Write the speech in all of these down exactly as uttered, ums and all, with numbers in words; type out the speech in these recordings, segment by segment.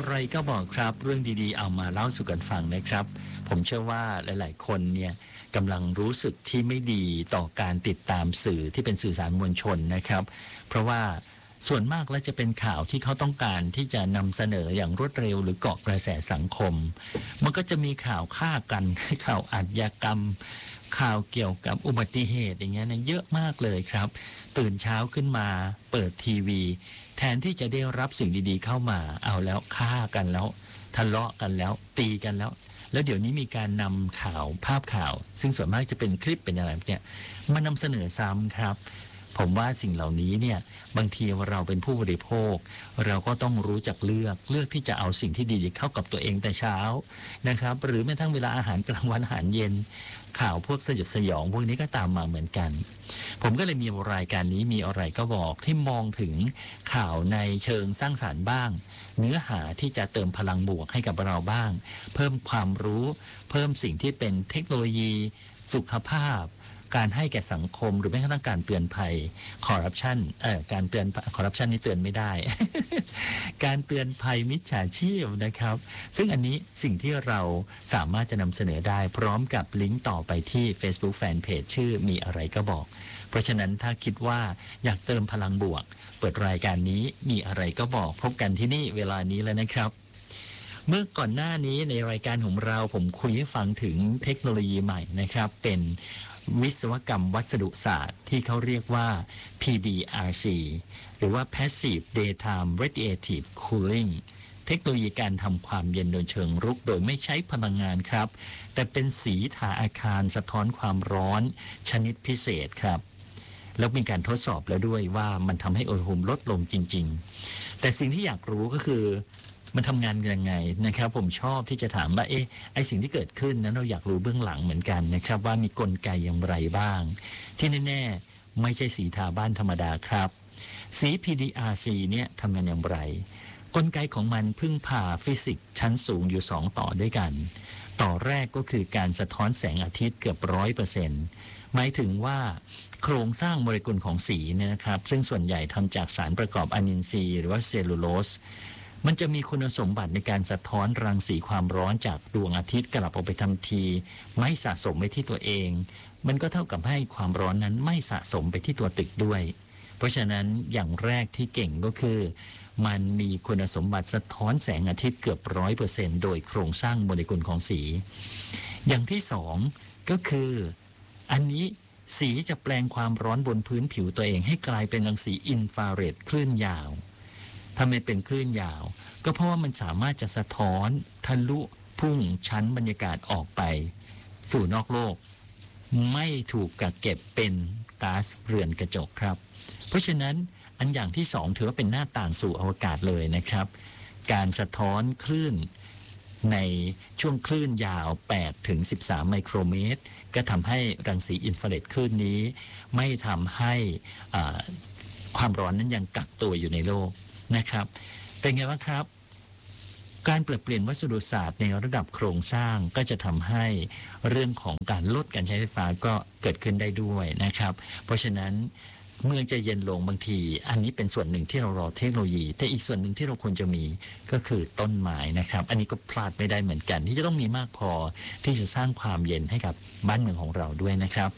อะไรก็บอกครับเรื่องดีๆเอามาเล่าสู่กันฟังนะครับผมเชื่อว่าหลายๆคนเนี่ยกำลังรู้สึกที่ไม่ดีต่อการติดตามสื่อที่เป็นสื่อสารมวลชนนะครับเพราะว่าส่วนมากแล้วจะเป็นข่าวที่เขาต้องการที่จะนำเสนออย่างรวดเร็วหรือเกาะกระแสสังคมมันก็จะมีข่าวฆ่ากันข่าวอาชญากรรมข่าวเกี่ยวกับอุบัติเหตุอย่างเงี้ยนะเยอะมากเลยครับตื่นเช้าขึ้นมาเปิดทีวีแทนที่จะได้รับสิ่งดีๆเข้ามาเอาแล้วฆ่ากันแล้วทะเลาะกันแล้วตีกันแล้วแล้วเดี๋ยวนี้มีการนำข่าวภาพข่าวซึ่งส่วนมากจะเป็นคลิปเป็นอะไรเนี่ยมานำเสนอซ้ำครับผมว่าสิ่งเหล่านี้เนี่ยบางทีเราเป็นผู้บริโภคเราก็ต้องรู้จักเลือกเลือกที่จะเอาสิ่งที่ดีๆเข้ากับตัวเองแต่เช้านะครับหรือแม้ทั้งเวลาอาหารกลางวันอาหารเย็นข่าวพวกสยดสยองพวกนี้ก็ตามมาเหมือนกันผมก็เลยมีรายการนี้มีอะไรก็บอกที่มองถึงข่าวในเชิงสร้างสรรค์บ้างเนื้อหาที่จะเติมพลังบวกให้กับเราบ้างเพิ่มความรู้เพิ่มสิ่งที่เป็นเทคโนโลยีสุขภาพการให้แก่สังคมหรือแม้กระทั่งการเตือนภัยคอร์รัปชันเอ่อการเตือนคอร์รัปชันนี่เตือนไม่ได้ การเตือนภัยมิจฉาชีพนะครับซึ่งอันนี้สิ่งที่เราสามารถจะนำเสนอได้พร้อมกับลิงก์ต่อไปที่ Facebook Fanpage ชื่อมีอะไรก็บอกเพราะฉะนั้นถ้าคิดว่าอยากเติมพลังบวกเปิดรายการนี้มีอะไรก็บอกพบกันที่นี่เวลานี้แล้วนะครับเมื่อก่อนหน้านี้ในรายการของเราผมคุยให้ฟังถึงเทคโนโลยีใหม่นะครับเป็นวิศวกรรมวัสดุศาสตร์ที่เขาเรียกว่า พี บี อาร์ ซี หรือว่า Passive Daytime Radiative Cooling เทคโนโลยีการทำความเย็นโดยเชิงรุกโดยไม่ใช้พลังงานครับแต่เป็นสีทาอาคารสะท้อนความร้อนชนิดพิเศษครับแล้วมีการทดสอบแล้วด้วยว่ามันทำให้อุณหภูมิลดลงจริงๆแต่สิ่งที่อยากรู้ก็คือมันทำงานยังไงนะครับผมชอบที่จะถามว่าเอ๊ะไอสิ่งที่เกิดขึ้นนั้นเราอยากรู้เบื้องหลังเหมือนกันนะครับว่ามีกลไกอย่างไรบ้างที่แน่ๆไม่ใช่สีทาบ้านธรรมดาครับสี พี ดี อาร์ ซี เนี่ยทำงานอย่างไรกลไกของมันพึ่งพาฟิสิกส์ชั้นสูงอยู่สองต่อด้วยกันต่อแรกก็คือการสะท้อนแสงอาทิตย์เกือบร้อยเปอร์เซ็นต์หมายถึงว่าโครงสร้างโมเลกุลของสีเนี่ยนะครับซึ่งส่วนใหญ่ทำจากสารประกอบอะนินทรีย์หรือว่าเซลลูโลสมันจะมีคุณสมบัติในการสะท้อนรังสีความร้อนจากดวงอาทิตย์กลับออกไปทันทีไม่สะสมไปที่ตัวเองมันก็เท่ากับให้ความร้อนนั้นไม่สะสมไปที่ตัวตึกด้วยเพราะฉะนั้นอย่างแรกที่เก่งก็คือมันมีคุณสมบัติสะท้อนแสงอาทิตย์เกือบร้อยเปอร์เซ็นต์โดยโครงสร้างโมเลกุลของสีอย่างที่สองก็คืออันนี้สีจะแปลงความร้อนบนพื้นผิวตัวเองให้กลายเป็นรังสีอินฟราเรดคลื่นยาวทำไมเป็นคลื่นยาวก็เพราะว่ามันสามารถจะสะท้อนทะลุพุ่งชั้นบรรยากาศออกไปสู่นอกโลกไม่ถูกกักเก็บเป็นก๊าซเรือนกระจกครับเพราะฉะนั้นอันอย่างที่สองถือว่าเป็นหน้าต่างสู่อวกาศเลยนะครับการสะท้อนคลื่นในช่วงคลื่นยาวแปดถึงสิบสามไมโครเมตรก็ทำให้รังสีอินฟราเรดคลื่นนี้ไม่ทำให้ความร้อนนั้นยังกักตัวอยู่ในโลกนะครับเป็นไงบ้างครับการเปลี่ยนเปลี่ยนวัสดุศาสตร์ในระดับโครงสร้างก็จะทำให้เรื่องของการลดการใช้ไฟฟ้าก็เกิดขึ้นได้ด้วยนะครับเพราะฉะนั้นเมื่อจะเย็นลงบางทีอันนี้เป็นส่วนหนึ่งที่เรารอเทคโนโลยีแต่อีกส่วนหนึ่งที่เราควรจะมีก็คือต้นไม้นะครับอันนี้ก็พลาดไม่ได้เหมือนกันที่จะต้องมีมากพอที่จะสร้างความเย็นให้กับบ้านเมืองของเราด้วยนะครับ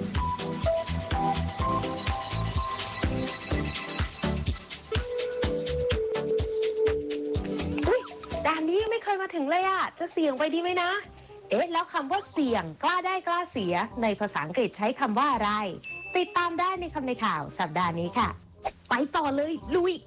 ด่านนี้ไม่เคยมาถึงเลยอ่ะจะเสี่ยงไปดีไหมนะเอ๊ะแล้วคำว่าเสี่ยงกล้าได้กล้าเสียในภาษาอังกฤษใช้คำว่าอะไรติดตามได้ในคำในข่าวสัปดาห์นี้ค่ะไปต่อเลยลุย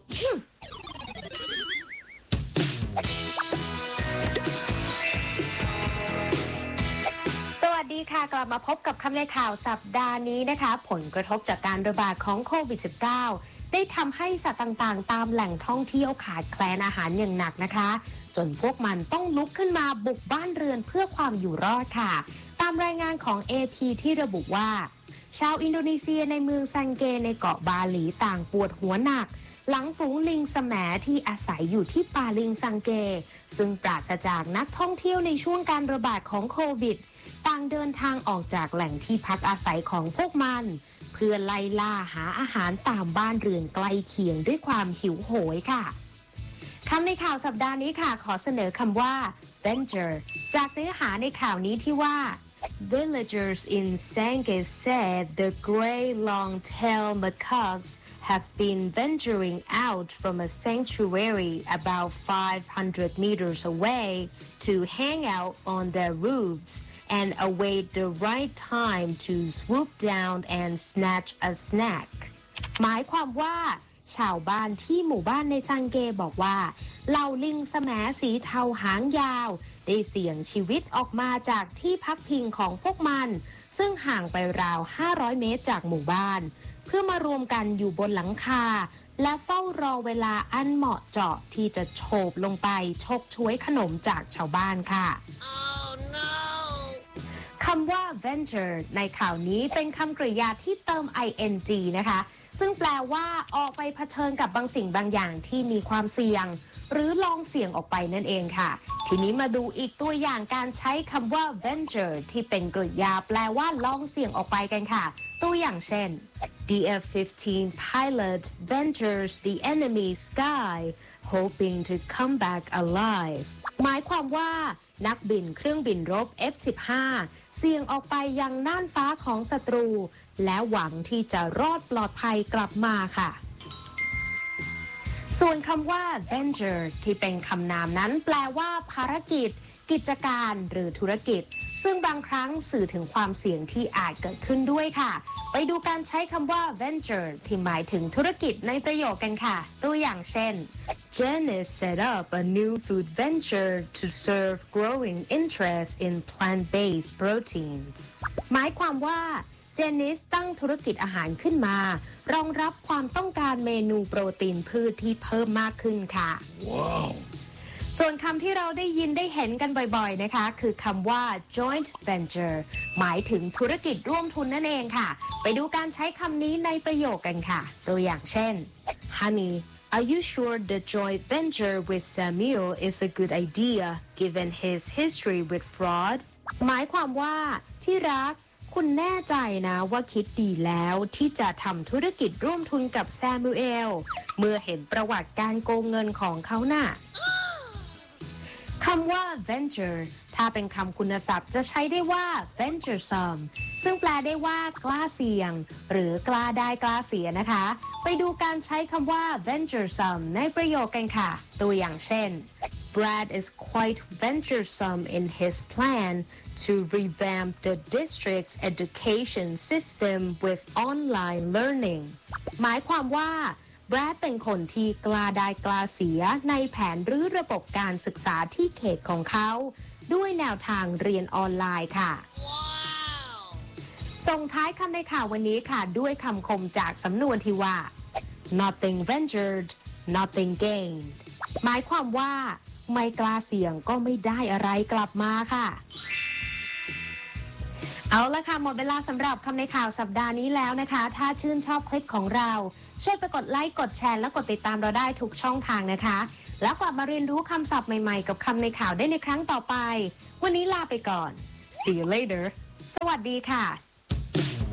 สวัสดีค่ะกลับมาพบกับคำในข่าวสัปดาห์นี้นะคะผลกระทบจากการระบาดของโควิด สิบเก้า ได้ทำให้สัตว์ต่างๆตามแหล่งท่องเที่ยวขาดแคลนอาหารอย่างหนักนะคะจนพวกมันต้องลุกขึ้นมาบุกบ้านเรือนเพื่อความอยู่รอดค่ะตามรายงานของ เอ พี ที่ระบุว่าชาวอินโดนีเซียในเมืองซังเกในเกาะบาหลีต่างปวดหัวหนักหลังฝูงลิงแสมที่อาศัยอยู่ที่ป่าลิงซังเกซึ่งปราศจากนักท่องเที่ยวในช่วงการระบาดของโควิดต่างเดินทางออกจากแหล่งที่พักอาศัยของพวกมันเพื่อไล่ล่าหาอาหารตามบ้านเรือนใกล้เคียงด้วยความหิวโหยค่ะคำในข่าวสัปดาห์นี้ค่ะขอเสนอคำว่า venture จากเนื้อหาในข่าวนี้ที่ว่า Villagers in Sangay said the gray long-tailed macaques have been venturing out from a sanctuary about five hundred meters away to hang out on their roofs and await the right time to swoop down and snatch a snack หมายความว่าชาวบ้านที่หมู่บ้านในซังเกบอกว่าเหล่าลิงแสมสีเทาหางยาวได้เสี่ยงชีวิตออกมาจากที่พักพิงของพวกมันซึ่งห่างไปราวห้าร้อยเมตรจากหมู่บ้านเพื่อมารวมกันอยู่บนหลังคาและเฝ้ารอเวลาอันเหมาะเจาะที่จะโฉบลงไปฉกฉวยขนมจากชาวบ้านค่ะ oh, no. คำว่า venture ในข่าวนี้เป็นคำกริยาที่เติม ing นะคะซึ่งแปลว่าออกไปเผชิญกับบางสิ่งบางอย่างที่มีความเสี่ยงหรือลองเสี่ยงออกไปนั่นเองค่ะทีนี้มาดูอีกตัวอย่างการใช้คำว่า venture ที่เป็นกริยาแปลว่าลองเสี่ยงออกไปกันค่ะตัวอย่างเช่น The เอฟ fifteen pilot ventures the enemy sky hoping to come back alive หมายความว่านักบินเครื่องบินรบ เอฟ สิบห้า เสี่ยงออกไปยังน่านฟ้าของศัตรูและหวังที่จะรอดปลอดภัยกลับมาค่ะส่วนคำว่า venture ที่เป็นคำนามนั้นแปลว่าภารกิจกิจการหรือธุรกิจซึ่งบางครั้งสื่อถึงความเสี่ยงที่อาจเกิดขึ้นด้วยค่ะไปดูการใช้คำว่า venture ที่หมายถึงธุรกิจในประโยคกันค่ะตัวอย่างเช่น Janice set up a new food venture to serve growing interest in plant-based proteins หมายความว่าเจนิสตั้งธุรกิจอาหารขึ้นมารองรับความต้องการเมนูโปรตีนพืชที่เพิ่มมากขึ้นค่ะ wow. ส่วนคำที่เราได้ยินได้เห็นกันบ่อยๆนะคะคือคำว่า joint venture หมายถึงธุรกิจร่วมทุนนั่นเองค่ะไปดูการใช้คำนี้ในประโยคกันค่ะตัวอย่างเช่น Honey Are you sure the joint venture with Samuel is a good idea given his history with fraud หมายความว่าที่รักคุณแน่ใจนะว่าคิดดีแล้วที่จะทำธุรกิจร่วมทุนกับแซมูเอลเมื่อเห็นประวัติการโกงเงินของเขาน่ะคำว่า venture ถ้าเป็นคำคุณศัพท์จะใช้ได้ว่า venturesome ซึ่งแปลได้ว่ากล้าเสี่ยงหรือกล้าได้กล้าเสียนะคะไปดูการใช้คำว่า venturesome ในประโยคกันค่ะตัวอย่างเช่น Brad is quite venturesome in his plan to revamp the district's education system with online learning หมายความว่าแบรดเป็นคนที่กล้าได้กล้าเสียในแผนรื้อระบบการศึกษาที่เขตของเขาด้วยแนวทางเรียนออนไลน์ค่ะ wow. ส่งท้ายคำในข่าววันนี้ค่ะด้วยคำคมจากสำนวนที่ว่า nothing ventured nothing gained หมายความว่าไม่กล้าเสี่ยงก็ไม่ได้อะไรกลับมาค่ะเอาละค่ะหมดเวลาสำหรับคำในข่าวสัปดาห์นี้แล้วนะคะถ้าชื่นชอบคลิปของเราช่วยไปกดไลค์กดแชร์และกดติดตามเราได้ทุกช่องทางนะคะแล้วกลับมาเรียนรู้คำศัพท์ใหม่ๆกับคำในข่าวได้ในครั้งต่อไปวันนี้ลาไปก่อน See you later สวัสดีค่ะ